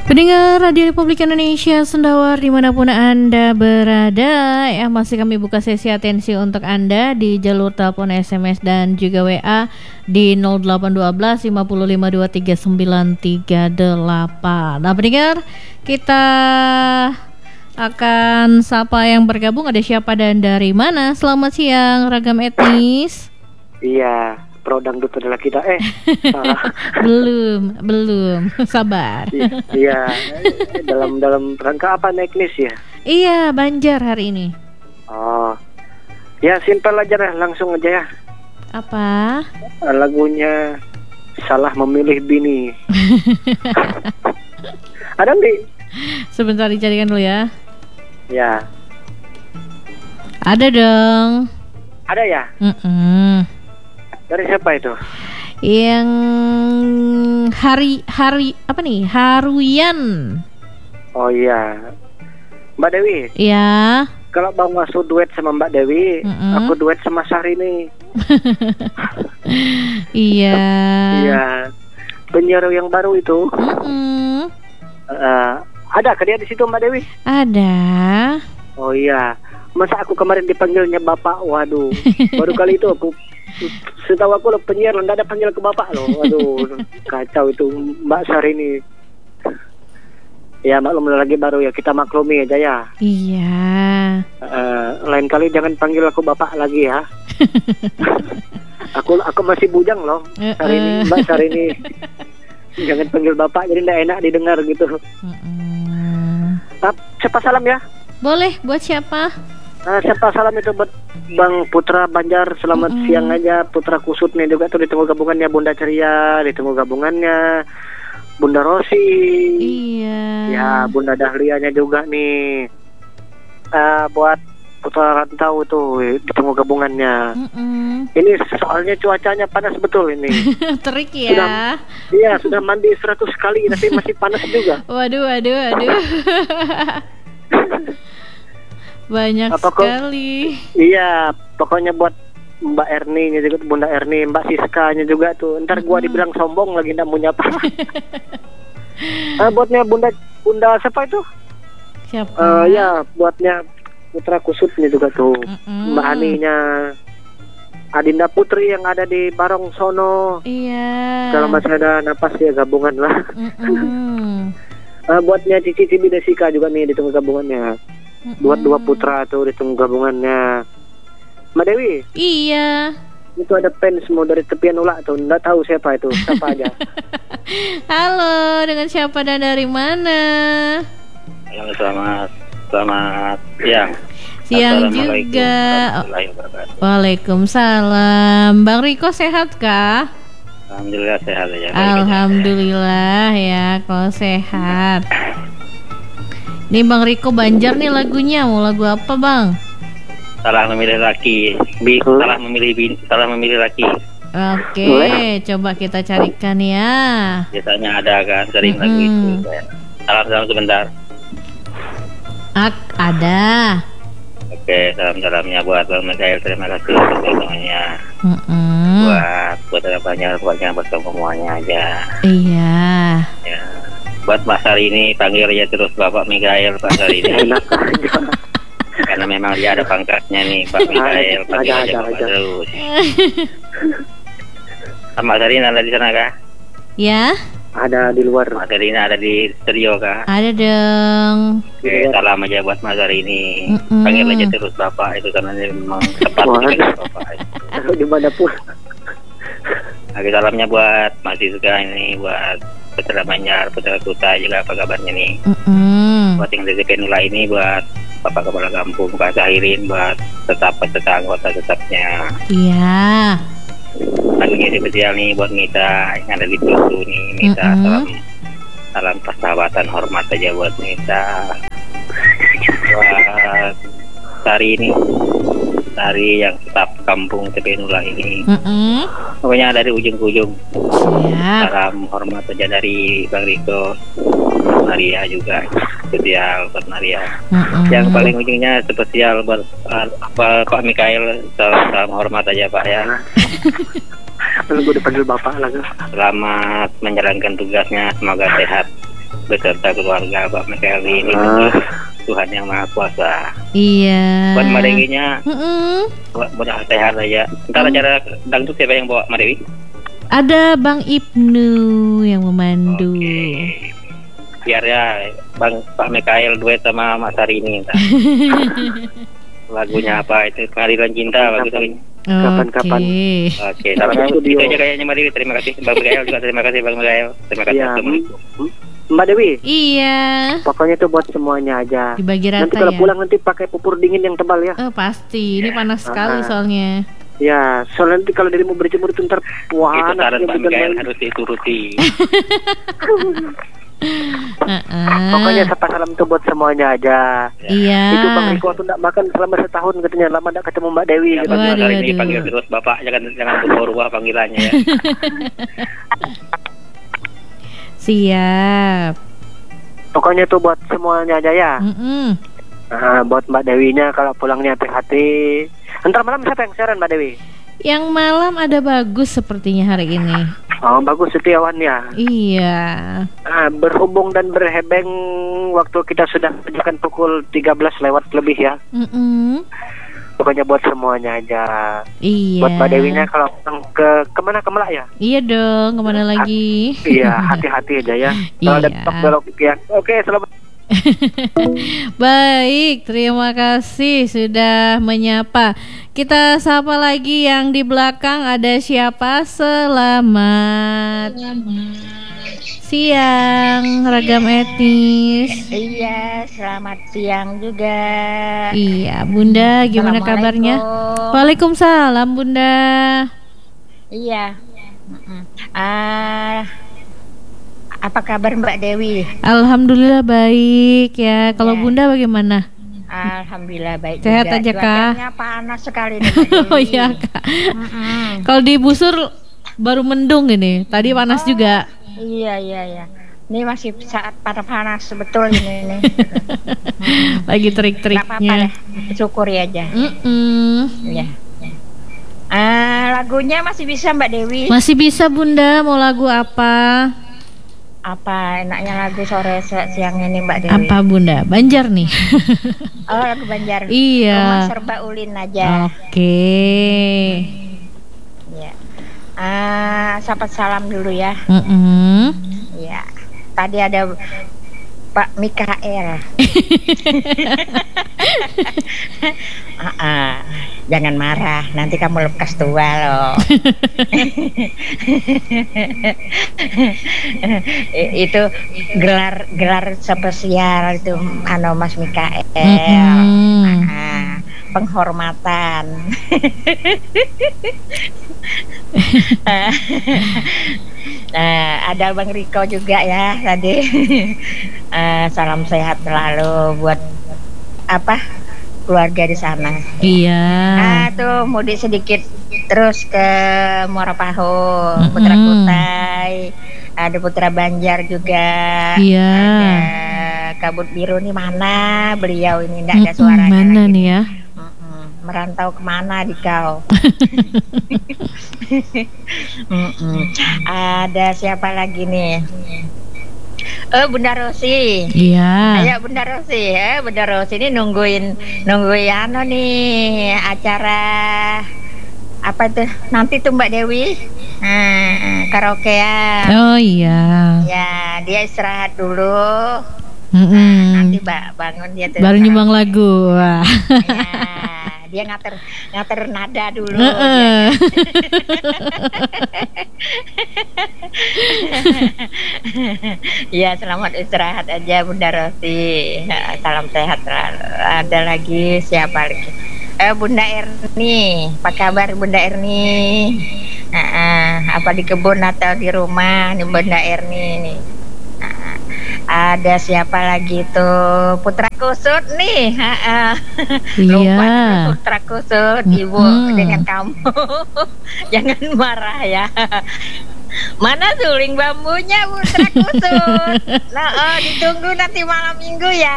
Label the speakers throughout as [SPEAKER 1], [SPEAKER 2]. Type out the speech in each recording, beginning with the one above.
[SPEAKER 1] Pendengar Radio Republik Indonesia Sendawar dimanapun Anda berada, masih kami buka sesi atensi untuk Anda di jalur telepon, SMS dan juga WA di 0812 5523 938. Nah pendengar, kita akan sapa yang bergabung. Ada siapa dan dari mana? Selamat siang ragam etnis.
[SPEAKER 2] Iya, pro dangdut adalah kita. Salah.
[SPEAKER 1] belum. Sabar.
[SPEAKER 2] Iya, dalam rangka apa etnis ya?
[SPEAKER 1] Iya, Banjar hari ini.
[SPEAKER 2] Oh, ya simpel aja lah, langsung aja ya.
[SPEAKER 1] Apa?
[SPEAKER 2] Lagunya Salah Memilih Bini. Ada nggak?
[SPEAKER 1] Sebentar dicarikan dulu ya.
[SPEAKER 2] Ya.
[SPEAKER 1] Ada dong.
[SPEAKER 2] Ada ya? Dari siapa itu?
[SPEAKER 1] Yang hari apa nih? Haruyan.
[SPEAKER 2] Oh iya, Mbak Dewi.
[SPEAKER 1] Ya.
[SPEAKER 2] Kalau Bang Wasu duet sama Mbak Dewi, aku duet sama Syahrini.
[SPEAKER 1] Iya.
[SPEAKER 2] Iya. Penyiar yang baru itu. Ada ke dia di situ Mbak Dewi?
[SPEAKER 1] Ada.
[SPEAKER 2] Oh iya. Masa aku kemarin dipanggilnya Bapak? Waduh. Baru kali itu aku, setahu aku penyiar nggak ada panggil ke Bapak loh. Waduh, kacau itu Mbak Syahrini. Ya maklum lagi baru ya, kita maklumi aja ya.
[SPEAKER 1] Iya.
[SPEAKER 2] Lain kali jangan panggil aku Bapak lagi ya. Aku masih bujang loh. Syahrini, Mbak Syahrini. Jangan panggil Bapak, jadi nggak enak didengar gitu. Siapa salam ya?
[SPEAKER 1] Boleh, buat siapa?
[SPEAKER 2] Siapa salam itu buat Bang Putra Banjar. Selamat siang aja. Putra Kusut nih juga tuh ditunggu gabungannya. Bunda Ceria ditunggu gabungannya. Bunda Rosi.
[SPEAKER 1] Iya.
[SPEAKER 2] Ya, Bunda Dahlianya juga nih. Buat Putra Rantau tuh ditunggu gabungannya. Ini soalnya cuacanya panas betul ini.
[SPEAKER 1] Terik ya.
[SPEAKER 2] Sudah mandi 100 kali tapi masih panas juga.
[SPEAKER 1] Waduh. Banyak sekali.
[SPEAKER 2] Iya, pokoknya buat Mbak Erni-nya juga, Bunda Erni, Mbak Siska-nya juga tuh. Ntar gua dibilang sombong lagi nggak mau nyapa. Buatnya Bunda siapa itu?
[SPEAKER 1] Siapa?
[SPEAKER 2] Ya, buatnya Putra Kusutnya juga tuh. Mbak Aninya, Adinda Putri yang ada di Barong Sono.
[SPEAKER 1] Iya.
[SPEAKER 2] Kalau masih ada napas ya gabungan lah. Buatnya Cici Cibi Desika juga nih ditunggu gabungannya. Buat dua putra tuh ditunggu gabungannya. Mbak Dewi.
[SPEAKER 1] Iya.
[SPEAKER 2] Itu ada fans mau dari tepian ulak tuh, nggak tahu siapa itu, siapa aja.
[SPEAKER 1] Halo, dengan siapa dan dari mana?
[SPEAKER 3] Halo, selamat siang.
[SPEAKER 1] Siang juga. Waalaikumsalam. Bang Riko sehat kah?
[SPEAKER 3] Alhamdulillah sehat aja.
[SPEAKER 1] Alhamdulillah ya, kalau sehat. Nih Bang Riko Banjar nih lagunya, mau lagu apa Bang?
[SPEAKER 3] Salah Memilih Laki. Salah memilih laki.
[SPEAKER 1] Oke, coba kita carikan ya.
[SPEAKER 3] Biasanya ada kan sering lagu itu. Salam sebentar.
[SPEAKER 1] Ada.
[SPEAKER 3] Oke, salamnya buat Bang Mikael, terima kasih untuk semuanya. Buat banyak buat semuanya aja.
[SPEAKER 1] Iya.
[SPEAKER 3] Ya. Buat Mas Syahrini panggil ya terus Bapak Mikael, Pak Syahrini. Karena memang dia ada pangkatnya nih, Pak Mikael, panggil aja Bapak terus. Mas Syahrini ada di sana kah?
[SPEAKER 1] Ya.
[SPEAKER 2] Ada di luar.
[SPEAKER 3] Mas Syahrini ada di studio kah?
[SPEAKER 1] Ada dong.
[SPEAKER 3] Oke, salam aja buat Mas Syahrini. Panggil aja terus Bapak itu karena memang tepat dengan Bapak.
[SPEAKER 2] Di mana pun.
[SPEAKER 3] Oke, salamnya buat Mas Siska ini, buat Putra Banjar, Putra Kuta juga apa kabarnya nih? Buat yang dari Penula ini, buat Bapak Kepala Kampung, Pak Zahirin, buat anggota tetapnya.
[SPEAKER 1] Iya.
[SPEAKER 3] Lagunya spesial nih buat Mita yang ada di Plusu nih, Mita. Salam persahabatan, hormat aja buat Mita. Buat Tari yang tetap kampung Tepenula ini. Pokoknya dari ujung ke ujung. Salam hormat aja dari Bang Riko. Maria juga spesial buat Maria. Yang paling ujungnya spesial buat Pak Mikael. Salam hormat aja Pak ya.
[SPEAKER 2] Lalu gue dipanggil Bapak lagi.
[SPEAKER 3] Selamat menjalankan tugasnya, semoga sehat. beserta keluarga Pak Mikael ini. Tuhan yang Maha Kuasa.
[SPEAKER 1] Iya.
[SPEAKER 3] Buat Mbak Dewinya, buat sehat aja. Ntar acara dangdut siapa yang bawa Mbak Dewi?
[SPEAKER 1] Ada Bang Ibnu yang memandu.
[SPEAKER 3] Biar ya Pak Mikael duet sama Mas Sarini. Lagunya apa itu? Pengadilan Cinta bagus lagi.
[SPEAKER 2] Kapan-kapan.
[SPEAKER 3] Oke, salam itu aja kayaknya Mbak Dewi. Terima kasih Bang Mikael juga. Terima kasih Bang Mikael. Terima kasih. Assalamualaikum.
[SPEAKER 2] Mbak Dewi.
[SPEAKER 1] Iya.
[SPEAKER 2] Pokoknya itu buat semuanya aja.
[SPEAKER 1] Dibagi rata.
[SPEAKER 2] Nanti kalau
[SPEAKER 1] ya?
[SPEAKER 2] pulang nanti pakai pupur dingin yang tebal ya.
[SPEAKER 1] Pasti. Ini panas sekali soalnya.
[SPEAKER 2] Ya, soalnya nanti kalau dirimu berjemur itu ntar panas.
[SPEAKER 3] Itu saran Pak Mikael harus dituruti.
[SPEAKER 2] Pokoknya sapa salam itu buat semuanya aja.
[SPEAKER 1] Iya.
[SPEAKER 2] Itu Bang Riko tuh nggak makan selama setahun katanya, lama nggak ketemu Mbak Dewi.
[SPEAKER 3] Ya,
[SPEAKER 2] gitu.
[SPEAKER 3] Mas Sarini panggil terus Bapak, jangan berubah panggilannya ya.
[SPEAKER 1] Siap.
[SPEAKER 2] Pokoknya itu buat semuanya aja ya. Buat Mbak Dewinya kalau pulangnya hati-hati. Ntar malam siapa yang siaran Mbak Dewi?
[SPEAKER 1] Yang malam ada Bagus sepertinya hari ini.
[SPEAKER 2] Oh, Bagus Setiawan ya.
[SPEAKER 1] Iya.
[SPEAKER 2] Berhubung dan berhebeng waktu kita sudah menunjukkan pukul 13 lewat lebih ya. Pokoknya buat semuanya aja.
[SPEAKER 1] Iya.
[SPEAKER 2] Buat Mbak Dewinya kalau kemana Kemelak ya?
[SPEAKER 1] Iya dong, kemana lagi?
[SPEAKER 2] Iya, hati-hati aja ya. Kalau ada belok ya. Oke, selamat.
[SPEAKER 1] Baik, terima kasih sudah menyapa. Kita sapa lagi yang di belakang, ada siapa? Selamat siang, ragam etnis.
[SPEAKER 4] Iya, selamat siang juga.
[SPEAKER 1] Iya, Bunda, gimana kabarnya? Waalaikumsalam, Bunda.
[SPEAKER 4] Iya. Apa kabar Mbak Dewi?
[SPEAKER 1] Alhamdulillah baik ya. Kalau Bunda bagaimana?
[SPEAKER 4] Alhamdulillah baik.
[SPEAKER 1] Sehat
[SPEAKER 4] juga.
[SPEAKER 1] aja Kak.
[SPEAKER 4] Cuacanya panas sekali nih, Mbak Dewi.
[SPEAKER 1] Oh iya Kak. Kalau di Busur baru mendung ini. Tadi panas juga.
[SPEAKER 4] Iya. Ini masih saat panas betul ini nih.
[SPEAKER 1] Lagi trik-triknya.
[SPEAKER 4] Gak apa-apa deh, syukuri aja. Iya. Lagunya masih bisa Mbak Dewi?
[SPEAKER 1] Masih bisa Bunda. Mau lagu apa?
[SPEAKER 4] Apa enaknya lagu sore siang ini Mbak Dewi?
[SPEAKER 1] Apa Bunda? Banjar nih.
[SPEAKER 4] Oh, lagu Banjar.
[SPEAKER 1] Iya.
[SPEAKER 4] Rumah Serba Ulin aja.
[SPEAKER 1] Oke.
[SPEAKER 4] Ya. Sapa salam dulu ya. Ya. Tadi ada Pak Mikael. Jangan marah, nanti kamu lekas tua loh. Itu gelar spesial itu Mas Mikael. Penghormatan. Ada Bang Riko juga ya tadi. Salam sehat selalu buat keluarga di sana.
[SPEAKER 1] Iya.
[SPEAKER 4] Tuh mudik sedikit terus ke Muara Paho, Putra Kutai, ada Putra Banjar juga.
[SPEAKER 1] Iya.
[SPEAKER 4] Ada Kabut Biru nih mana beliau ini enggak ada suaranya
[SPEAKER 1] mana
[SPEAKER 4] lagi.
[SPEAKER 1] Nih ya?
[SPEAKER 4] Merantau kemana di kau? Ada siapa lagi nih? Bunda Rosi.
[SPEAKER 1] Iya.
[SPEAKER 4] Ayo Bunda Rosi, Bunda Rosi ini nungguin nih acara apa itu nanti tuh Mbak Dewi, karaokean.
[SPEAKER 1] Oh iya.
[SPEAKER 4] Ya dia istirahat dulu. Nanti bangun dia tuh.
[SPEAKER 1] Baru nyumbang lagu. Wah.
[SPEAKER 4] Dia ngater nada dulu. Ya selamat istirahat aja Bunda Rosi. Salam sehat selalu. Ada lagi siapa lagi? Bunda Erni. Apa kabar Bunda Erni? Apa di kebun atau di rumah nih Bunda Erni nih? Ada siapa lagi tuh? Putra Kusut nih. Lupa Putra Kusut, Ibu dengan kamu. Jangan marah ya. Mana suling bambunya Putra Kusut? Ditunggu nanti malam minggu ya.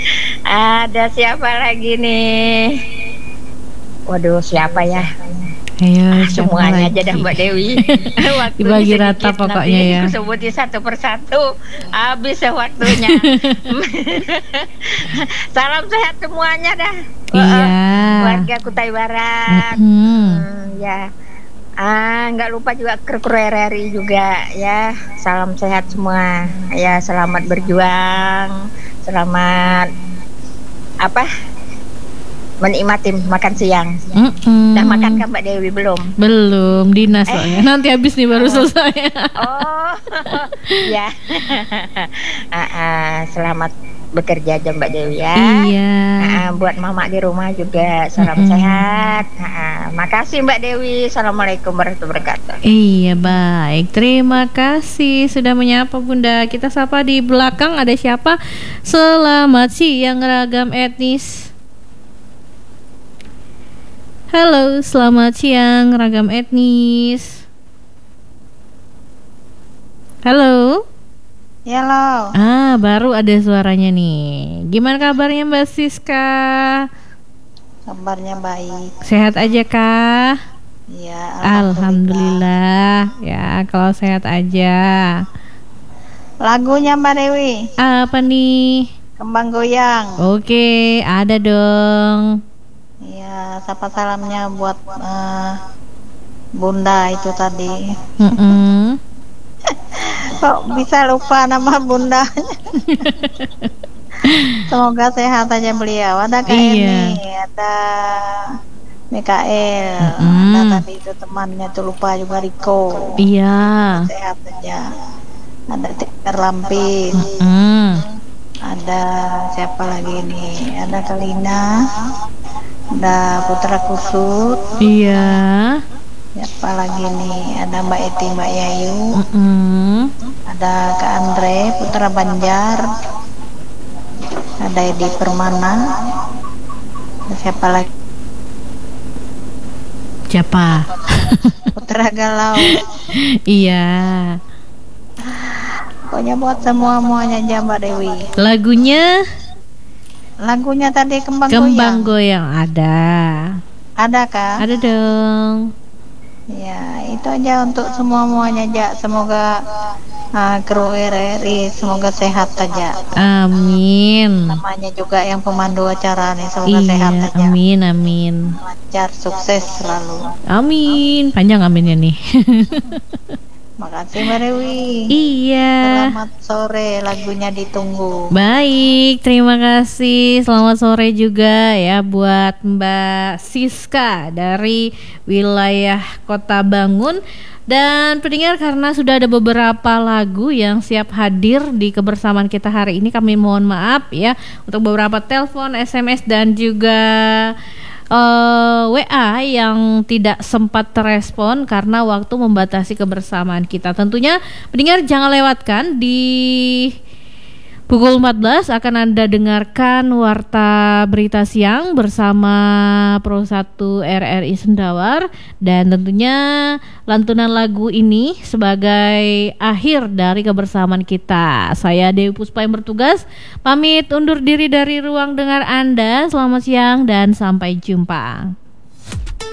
[SPEAKER 4] Ada siapa lagi nih? Waduh, siapa ya?
[SPEAKER 1] Ayo,
[SPEAKER 4] semuanya aja dah Mbak Dewi.
[SPEAKER 1] Dibagi rata pokoknya ya.
[SPEAKER 4] Aku sebutin satu persatu, habis waktunya. Salam sehat semuanya dah.
[SPEAKER 1] Iya.
[SPEAKER 4] Warga Kutai Barat. Ya. Nggak lupa juga kru RRI juga ya. Salam sehat semua. Ya, selamat berjuang. Selamat menikmati makan siang. Udah makan kan Mbak Dewi belum?
[SPEAKER 1] Belum, dinas soalnya. Nanti habis nih baru selesai.
[SPEAKER 4] Ya. Selamat bekerja aja Mbak Dewi ya.
[SPEAKER 1] Iya.
[SPEAKER 4] Buat mama di rumah juga salam sehat. Makasih Mbak Dewi. Assalamualaikum warahmatullahi wabarakatuh.
[SPEAKER 1] Iya, baik. Terima kasih sudah menyapa Bunda. Kita sapa di belakang ada siapa? Selamat siang ragam etnis. Halo, selamat siang ragam etnis. Halo.
[SPEAKER 5] Halo.
[SPEAKER 1] Baru ada suaranya nih. Gimana kabarnya Mbak Siska?
[SPEAKER 5] Kabarnya baik.
[SPEAKER 1] Sehat aja kah?
[SPEAKER 5] Iya,
[SPEAKER 1] alhamdulillah. Ya, kalau sehat aja.
[SPEAKER 5] Lagunya Mbak Dewi.
[SPEAKER 1] Apa nih?
[SPEAKER 5] Kembang Goyang.
[SPEAKER 1] Oke, ada dong.
[SPEAKER 5] Iya, sapa salamnya buat Bunda itu tadi. Kok bisa lupa nama Bunda? Semoga sehat aja beliau. Ada Kak Eni, ada Mikael, ada tadi itu temannya tuh lupa juga Riko.
[SPEAKER 1] Iya.
[SPEAKER 5] Sehat aja. Ada Tikar Lampin. Ada siapa lagi nih? Ada Kalina. Ada Putra Kusut.
[SPEAKER 1] Iya.
[SPEAKER 5] Siapa lagi nih? Ada Mbak Eti, Mbak Yayu. Ada Kak Andre, Putra Banjar. Ada Edi Permana. Ada siapa lagi?
[SPEAKER 1] Siapa?
[SPEAKER 5] Putra Galau.
[SPEAKER 1] Iya.
[SPEAKER 5] Pokoknya buat semuanya aja Mbak Dewi. Lagunya tadi Kembang
[SPEAKER 1] Goyang ada.
[SPEAKER 5] Ada kah?
[SPEAKER 1] Ada dong.
[SPEAKER 5] Ya, itu aja untuk semuanya aja. Semoga kru RRI semoga sehat aja.
[SPEAKER 1] Amin.
[SPEAKER 5] Namanya juga yang pemandu acara nih, semoga sehat aja.
[SPEAKER 1] Amin.
[SPEAKER 5] Lancar, sukses selalu.
[SPEAKER 1] Amin. Panjang aminnya nih.
[SPEAKER 5] Makasih Mbak Dewi.
[SPEAKER 1] Iya.
[SPEAKER 5] Selamat sore, lagunya ditunggu.
[SPEAKER 1] Baik, terima kasih. Selamat sore juga ya buat Mbak Siska dari wilayah Kota Bangun. Dan pendengar, karena sudah ada beberapa lagu yang siap hadir di kebersamaan kita hari ini, kami mohon maaf ya untuk beberapa telepon, SMS dan juga WA yang tidak sempat terespon karena waktu membatasi kebersamaan kita. Tentunya pendengar jangan lewatkan di pukul 14 akan Anda dengarkan Warta Berita Siang bersama Pro 1 RRI Sendawar, dan tentunya lantunan lagu ini sebagai akhir dari kebersamaan kita. Saya Dewi Puspa yang bertugas pamit undur diri dari ruang dengar Anda. Selamat siang dan sampai jumpa.